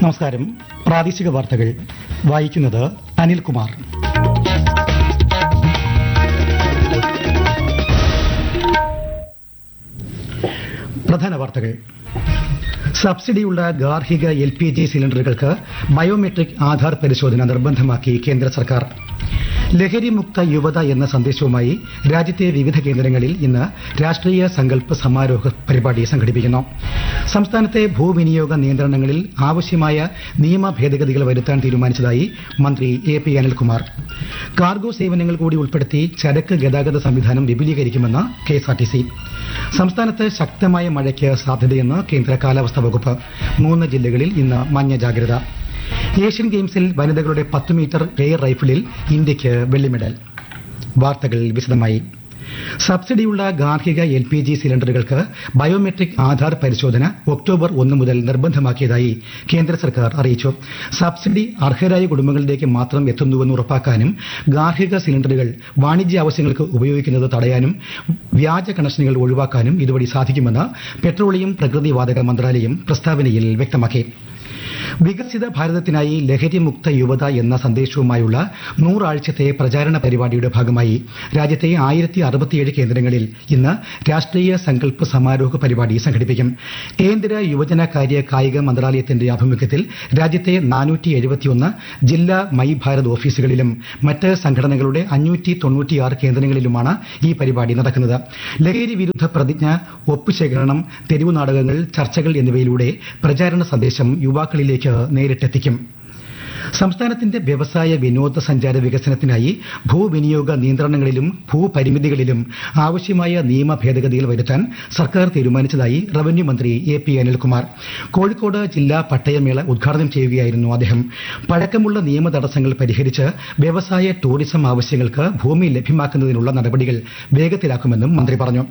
നമസ്കാരം. പ്രാദേശിക വാർത്തകൾ വായിക്കുന്നത് അനിൽകുമാർ. പ്രധാന വാർത്തകൾ. സബ്സിഡിയുള്ള ഗാർഹിക LPG സിലിണ്ടറുകൾക്ക് ബയോമെട്രിക് ആധാർ പരിശോധന നിർബന്ധമാക്കി കേന്ദ്ര സർക്കാർ. ലഹരിമുക്ത യുവത എന്ന സന്ദേശവുമായി രാജ്യത്തെ വിവിധ കേന്ദ്രങ്ങളിൽ ഇന്ന് രാഷ്ട്രീയ സങ്കല്പ് സമാരോഹ് പരിപാടി സംഘടിപ്പിക്കുന്നു. സംസ്ഥാനത്തെ ഭൂവിനിയോഗ നിയന്ത്രണങ്ങളിൽ ആവശ്യമായ നിയമ ഭേദഗതികൾ വരുത്താൻ തീരുമാനിച്ചതായി മന്ത്രി AP അനിൽകുമാർ. കാർഗോ സേവനങ്ങൾ കൂടി ഉൾപ്പെടുത്തി ചരക്ക് ഗതാഗത സംവിധാനം വിപുലീകരിക്കുമെന്ന് KSRTC. സംസ്ഥാനത്ത് ശക്തമായ മഴയ്ക്ക് സാധ്യതയെന്ന് കേന്ദ്ര കാലാവസ്ഥാ വകുപ്പ്. 3 ജില്ലകളിൽ ഇന്ന് മഞ്ഞ ജാഗ്രത. ഏഷ്യൻ ഗെയിംസിൽ വനിതകളുടെ 10 മീറ്റർ എയർ റൈഫിളിൽ ഇന്ത്യയ്ക്ക് വെള്ളി മെഡൽ. വാർത്തകൾ വിശദമായി. സബ്സിഡിയുള്ള ഗാർഹിക LPG സിലിണ്ടറുകൾക്ക് ബയോമെട്രിക് ആധാർ പരിശോധന ഒക്ടോബർ 1 മുതൽ നിർബന്ധമാക്കിയതായി കേന്ദ്ര സർക്കാർ അറിയിച്ചു. സബ്സിഡി അർഹരായ കുടുംബങ്ങളിലേക്ക് മാത്രം എത്തുന്നുവെന്ന് ഉറപ്പാക്കാനും ഗാർഹിക സിലിണ്ടറുകൾ വാണിജ്യ ആവശ്യങ്ങൾക്ക് ഉപയോഗിക്കുന്നത് തടയാനും വ്യാജ കണക്ഷനുകൾ ഒഴിവാക്കാനും ഇതുവഴി സാധിക്കുമെന്ന് പെട്രോളിയം പ്രകൃതിവാതക മന്ത്രാലയം പ്രസ്താവനയിൽ വ്യക്തമാക്കി. വികസിത ഭാരതത്തിനായി ലഹരിമുക്ത യുവത എന്ന സന്ദേശവുമായുള്ള 100 ആഴ്ചത്തെ പ്രചാരണ പരിപാടിയുടെ ഭാഗമായി രാജ്യത്തെ 1067 കേന്ദ്രങ്ങളിൽ ഇന്ന് രാഷ്ട്രീയ സങ്കല്പ് സമാരോഹ് പരിപാടി സംഘടിപ്പിക്കും. കേന്ദ്ര യുവജനകാര്യ കായിക മന്ത്രാലയത്തിന്റെ ആഭിമുഖ്യത്തിൽ രാജ്യത്തെ 471 ജില്ലാ മൈ ഭാരത് ഓഫീസുകളിലും മറ്റ് സംഘടനകളുടെ 596 കേന്ദ്രങ്ങളിലുമാണ് ഈ പരിപാടി നടക്കുന്നത്. ലഹരി വിരുദ്ധ പ്രതിജ്ഞ, ഒപ്പുശേഖരണം, തെരുവു നാടകങ്ങൾ, ചർച്ചകൾ എന്നിവയിലൂടെ പ്രചാരണ സന്ദേശം യുവാക്കളിലേക്ക് നേരിട്ടെത്തിക്കും. സംസ്ഥാനത്തിന്റെ വ്യവസായ വിനോദസഞ്ചാര വികസനത്തിനായി ഭൂവിനിയോഗ നിയന്ത്രണങ്ങളിലും ഭൂപരിമിതികളിലും ആവശ്യമായ നിയമ ഭേദഗതികൾ വരുത്താൻ സർക്കാർ തീരുമാനിച്ചതായി റവന്യൂ മന്ത്രി AP അനിൽകുമാർ. കോഴിക്കോട് ജില്ലാ പട്ടയമേള ഉദ്ഘാടനം ചെയ്യുകയായിരുന്നു അദ്ദേഹം. പഴക്കമുള്ള നിയമ തടസ്സങ്ങൾ പരിഹരിച്ച് വ്യവസായ ടൂറിസം ആവശ്യങ്ങൾക്ക് ഭൂമി ലഭ്യമാക്കുന്നതിനുള്ള നടപടികൾ വേഗത്തിലാക്കുമെന്നും മന്ത്രി പറഞ്ഞു.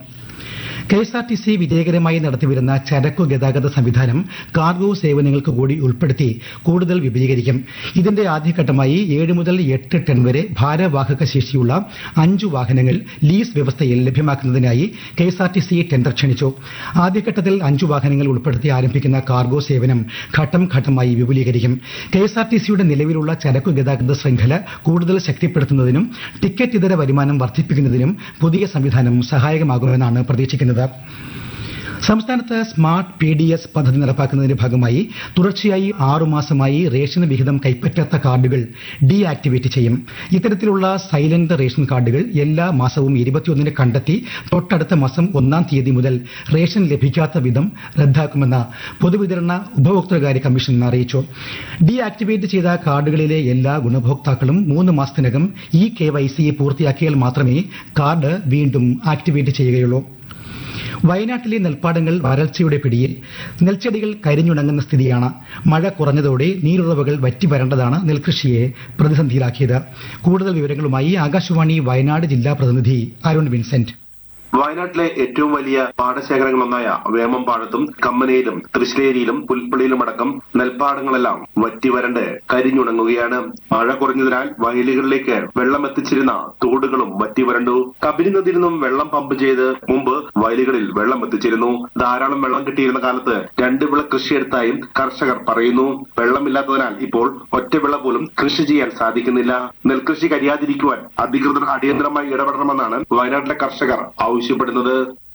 KSRTC വിജയകരമായി നടത്തിവരുന്ന ചരക്കു ഗതാഗത സംവിധാനം കാർഗോ സേവനങ്ങൾക്ക് കൂടി ഉൾപ്പെടുത്തി കൂടുതൽ വിപുലീകരിക്കും. ഇതിന്റെ ആദ്യഘട്ടമായി 7 മുതൽ 8 ടൺ വരെ ഭാരവാഹക ശേഷിയുള്ള 5 വാഹനങ്ങൾ ലീസ് വ്യവസ്ഥയിൽ ലഭ്യമാക്കുന്നതിനായി KSRTC ടെൻഡർ ക്ഷണിച്ചു. ആദ്യഘട്ടത്തിൽ 5 വാഹനങ്ങൾ ഉൾപ്പെടുത്തി ആരംഭിക്കുന്ന കാർഗോ സേവനം ഘട്ടം ഘട്ടമായി വിപുലീകരിക്കും. KSRTCയുടെ നിലവിലുള്ള ചരക്കു ഗതാഗത ശൃംഖല കൂടുതൽ ശക്തിപ്പെടുത്തുന്നതിനും ടിക്കറ്റ് ഇതര വരുമാനം വർദ്ധിപ്പിക്കുന്നതിനും പുതിയ സംവിധാനം സഹായകമാകുമെന്നാണ് പ്രതീക്ഷിക്കുന്നത്. സംസ്ഥാനത്ത് സ്മാർട്ട് PDS പദ്ധതി നടപ്പാക്കുന്നതിന്റെ ഭാഗമായി തുടർച്ചയായി 6 മാസമായി റേഷൻ വിഹിതം കൈപ്പറ്റാത്ത കാർഡുകൾ ഡീആക്ടിവേറ്റ് ചെയ്യും. ഇത്തരത്തിലുള്ള സൈലന്റ് റേഷൻ കാർഡുകൾ എല്ലാ മാസവും 21 കണ്ടെത്തി തൊട്ടടുത്ത മാസം 1-ാം തീയതി മുതൽ റേഷൻ ലഭിക്കാത്ത വിധം റദ്ദാക്കുമെന്ന് പൊതുവിതരണ ഉപഭോക്തൃകാര്യ കമ്മീഷൻ അറിയിച്ചു. ഡീആക്ടിവേറ്റ് ചെയ്ത കാർഡുകളിലെ എല്ലാ ഗുണഭോക്താക്കളും 3 മാസത്തിനകം ഈ KYC പൂർത്തിയാക്കിയാൽ മാത്രമേ കാർഡ് വീണ്ടും ആക്ടിവേറ്റ് ചെയ്യുകയുള്ളൂ. വയനാട്ടിലെ നെൽപ്പാടങ്ങൾ വരൾച്ചയുടെ പിടിയിൽ. നെൽച്ചെടികൾ കരിഞ്ഞുണങ്ങുന്ന സ്ഥിതിയാണ്. മഴ കുറഞ്ഞതോടെ നീരുറവകൾ വറ്റിവരേണ്ടതാണ് നെൽകൃഷിയെ പ്രതിസന്ധിയിലാക്കിയത്. കൂടുതൽ വിവരങ്ങളുമായി ആകാശവാണി വയനാട് ജില്ലാ പ്രതിനിധി അരുൺ വിൻസെന്റ്. വയനാട്ടിലെ ഏറ്റവും വലിയ പാടശേഖരങ്ങളൊന്നായ വേമമ്പാടത്തും കമ്മനയിലും തൃശ്ശേരിയിലും പുൽപ്പള്ളിയിലുമടക്കം നെൽപ്പാടങ്ങളെല്ലാം വറ്റിവരണ്ട് കരിഞ്ഞുണങ്ങുകയാണ്. മഴ കുറഞ്ഞതിനാൽ വയലുകളിലേക്ക് വെള്ളം എത്തിച്ചിരുന്ന തോടുകളും വറ്റിവരണ്ടു. കബിനി നദിയിൽ നിന്നും വെള്ളം പമ്പ് ചെയ്ത് മുമ്പ് വയലുകളിൽ വെള്ളം എത്തിച്ചിരുന്നു. ധാരാളം വെള്ളം കിട്ടിയിരുന്ന കാലത്ത് 2 വിള കൃഷിയെടുത്തായും കർഷകർ പറയുന്നു. വെള്ളമില്ലാത്തതിനാൽ ഇപ്പോൾ ഒറ്റ വിള പോലും കൃഷി ചെയ്യാൻ സാധിക്കുന്നില്ല. നെൽകൃഷി കരിയാതിരിക്കുവാൻ അധികൃതർ അടിയന്തരമായി ഇടപെടണമെന്നാണ് വയനാട്ടിലെ കർഷകർ ആവശ്യപ്പെടുന്നത്.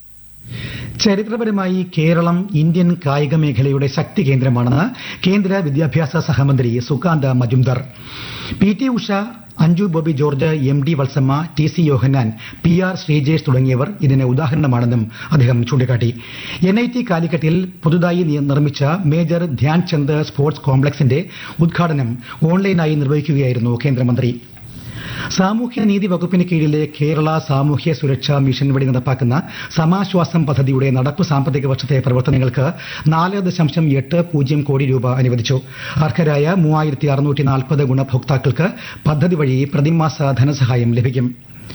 ചരിത്രപരമായി കേരളം ഇന്ത്യൻ കായിക മേഖലയുടെ ശക്തി കേന്ദ്രമാണെന്ന് കേന്ദ്ര വിദ്യാഭ്യാസ സഹമന്ത്രി Sukanta Majumdar. PT Usha, Anju Bobby George, MD Valsamma, TC യോഹന്നാൻ, PR ശ്രീജേഷ് തുടങ്ങിയവർ ഇതിന് ഉദാഹരണമാണെന്നും അദ്ദേഹം ചൂണ്ടിക്കാട്ടി. NIT കാലിക്കറ്റിൽ പുതുതായി നിർമ്മിച്ച മേജർ ധ്യാൻചന്ദ് സ്പോർട്സ് കോംപ്ലക്സിന്റെ ഉദ്ഘാടനം ഓൺലൈനായി നിർവഹിക്കുകയായിരുന്നു കേന്ദ്രമന്ത്രി. സാമൂഹ്യനീതി വകുപ്പിന് കീഴിലെ കേരള സാമൂഹ്യ സുരക്ഷാ മിഷൻ വഴി നടപ്പാക്കുന്ന സമാശ്വാസം പദ്ധതിയുടെ നടപ്പ് സാമ്പത്തിക വർഷത്തെ പ്രവർത്തനങ്ങൾക്ക് 4.80 കോടി രൂപ അനുവദിച്ചു. അർഹരായ 3640 ഗുണഭോക്താക്കൾക്ക് പദ്ധതി വഴി പ്രതിമാസ ധനസഹായം ലഭിക്കും.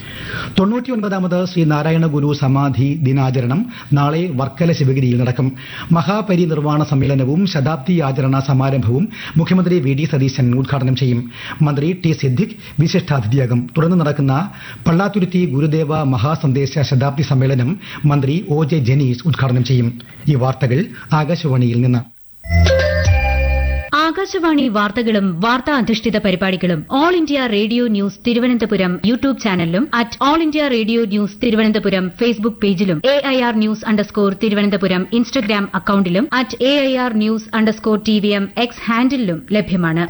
99ാമത് ശ്രീനാരായണ ഗുരു സമാധി ദിനാചരണം നാളെ വർക്കല ശിവഗിരിയിൽ നടക്കും. മഹാപരിനിർവാണ സമ്മേളനവും ശതാബ്ദി ആചരണ സമാരംഭവും മുഖ്യമന്ത്രി VD സതീശൻ ഉദ്ഘാടനം ചെയ്യും. മന്ത്രി T സിദ്ദിഖ് വിശിഷ്ടാതിഥിയാകും. തുടർന്ന് നടക്കുന്ന പള്ളാത്തുരുത്തി ഗുരുദേവ മഹാസന്ദേശ ശതാബ്ദി സമ്മേളനം മന്ത്രി OJ ജനീഷ് ഉദ്ഘാടനം ചെയ്യും. ഈ വാർത്തകൾ ആകാശവാണിയിൽ നിന്ന്. ആകാശവാണി വാർത്തകളും വാർത്താ അധിഷ്ഠിത പരിപാടികളും all India radio news Thiruvananthapuram YouTube ചാനലിലും at all India radio news Thiruvananthapuram Facebook പേജിലും AIR ന്യൂസ് _തിരുവനന്തപുരം ഇൻസ്റ്റഗ്രാം അക്കൌണ്ടിലും at AIR news _TVM X ഹാൻഡിലും ലഭ്യമാണ്.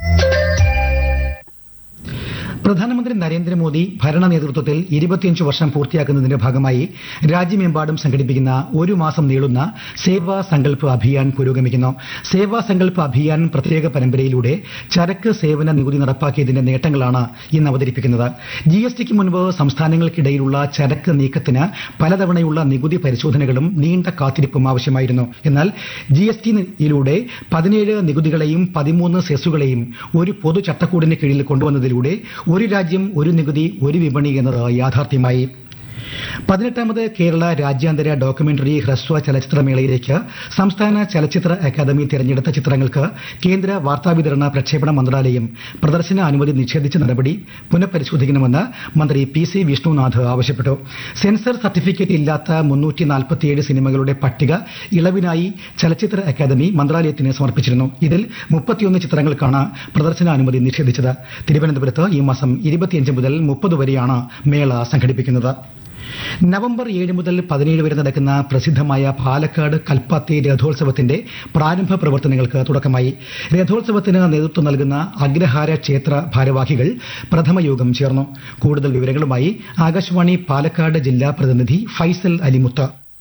പ്രധാനമന്ത്രി നരേന്ദ്രമോദി ഭരണ നേതൃത്വത്തിൽ 25 വർഷം പൂർത്തിയാക്കുന്നതിന്റെ ഭാഗമായി രാജ്യമെമ്പാടും സംഘടിപ്പിക്കുന്ന ഒരു മാസം നീളുന്ന സേവാ സങ്കൽപ് അഭിയാൻ പുരോഗമിക്കുന്നു. സേവാ സങ്കൽപ് അഭിയാൻ പ്രത്യേക പരമ്പരയിലൂടെ ചരക്ക് സേവന നികുതി നടപ്പാക്കിയതിന്റെ നേട്ടങ്ങളാണ് ഇന്ന് അവതരിപ്പിക്കുന്നത്. GSTക്ക് മുൻപ് സംസ്ഥാനങ്ങൾക്കിടയിലുള്ള ചരക്ക് നീക്കത്തിന് പലതവണയുള്ള നികുതി പരിശോധനകളും നീണ്ട കാത്തിരിപ്പും ആവശ്യമായിരുന്നു. എന്നാൽ GSTയിലൂടെ 17 നികുതികളെയും 13 സെസ്സുകളെയും ഒരു പൊതു ചട്ടക്കൂടിന് കീഴിൽ കൊണ്ടുവന്നതിലൂടെ ഒരു രാജ്യം ഒരു നികുതി ഒരു വിപണി എന്നത് യാഥാർത്ഥ്യമായി. 18ാമത് കേരള രാജ്യാന്തര ഡോക്യുമെന്ററി ഹ്രസ്വ ചലച്ചിത്രമേളയിലേക്ക് സംസ്ഥാന ചലച്ചിത്ര അക്കാദമി തിരഞ്ഞെടുത്ത ചിത്രങ്ങൾക്ക് കേന്ദ്ര വാർത്താവിതരണ പ്രക്ഷേപണ മന്ത്രാലയം പ്രദർശന അനുമതി നിഷേധിച്ച നടപടി പുനഃപരിശോധിക്കണമെന്ന് മന്ത്രി PC വിഷ്ണുനാഥ് ആവശ്യപ്പെട്ടു. സെൻസർ സർട്ടിഫിക്കറ്റ് ഇല്ലാത്ത 347 സിനിമകളുടെ പട്ടിക ഇളവിനായി ചലച്ചിത്ര അക്കാദമി മന്ത്രാലയത്തിന് സമർപ്പിച്ചിരുന്നു. ഇതിൽ 31 ചിത്രങ്ങൾക്കാണ് പ്രദർശനാനുമതി നിഷേധിച്ചത്. തിരുവനന്തപുരത്ത് ഈ മാസം 25 മുതൽ 30 വരെയാണ് മേള സംഘടിപ്പിക്കുന്നത്. നവംബർ 7 മുതൽ 17 വരെ നടക്കുന്ന പ്രസിദ്ധമായ പാലക്കാട് കൽപ്പാത്തി രഥോത്സവത്തിന്റെ പ്രാരംഭ പ്രവർത്തനങ്ങൾക്ക് തുടക്കമായി. രഥോത്സവത്തിന് നേതൃത്വം നൽകുന്ന അഗ്രഹാര ക്ഷേത്ര ഭാരവാഹികൾ പ്രഥമ യോഗം ചേർന്നു. കൂടുതൽ വിവരങ്ങളുമായി ആകാശവാണി പാലക്കാട് ജില്ലാ പ്രതിനിധി ഫൈസൽ അലിമുത്ത.